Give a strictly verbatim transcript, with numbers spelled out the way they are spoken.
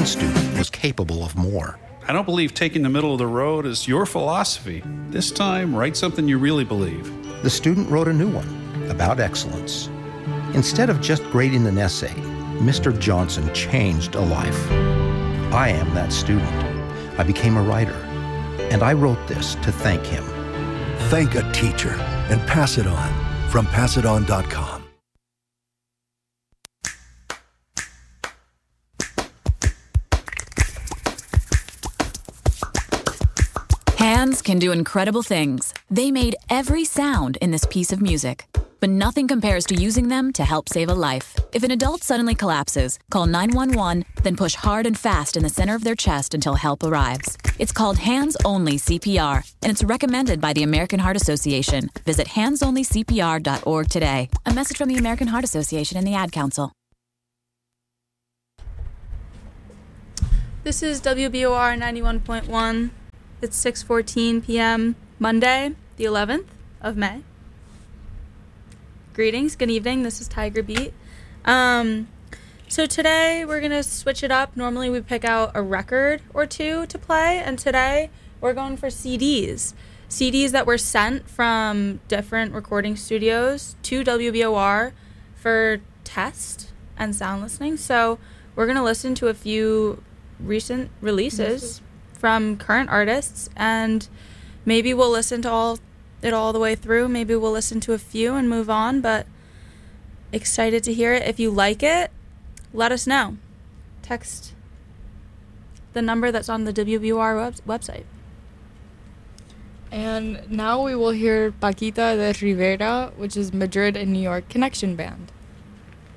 student was capable of more. I don't believe taking the middle of the road is your philosophy. This time, write something you really believe. The student wrote a new one about excellence. Instead of just grading an essay, Mister Johnson changed a life. I am that student. I became a writer, and I wrote this to thank him. Thank a teacher and pass it on from pass it on dot com. Hands can do incredible things. They made every sound in this piece of music. But nothing compares to using them to help save a life. If an adult suddenly collapses, call nine one one, then push hard and fast in the center of their chest until help arrives. It's called Hands-Only C P R, and it's recommended by the American Heart Association. Visit hands only c p r dot org today. A message from the American Heart Association and the Ad Council. This is W B O R ninety-one point one. It's six fourteen p.m. Monday, the eleventh of May. Greetings, good evening, this is Tiger Beat. Um, so today we're going to switch it up. Normally we pick out a record or two to play, and today we're going for C Ds. C Ds that were sent from different recording studios to W B O R for test and sound listening. So we're going to listen to a few recent releases from current artists, and maybe we'll listen to all it all the way through. Maybe we'll listen to a few and move on, but excited to hear it. If you like it, let us know. Text the number that's on the W B O R web- website. And now we will hear Paquita de Rivera, which is Madrid and New York Connection Band.